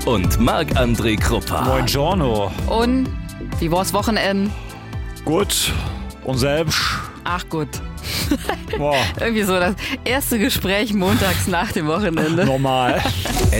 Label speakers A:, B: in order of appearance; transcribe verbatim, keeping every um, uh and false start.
A: und Marc-André Kruppa.
B: Buongiorno.
C: Und wie war's Wochenende?
B: Gut. Und selbst?
C: Ach gut.
B: Boah.
C: Irgendwie so das erste Gespräch montags nach dem Wochenende.
B: Normal.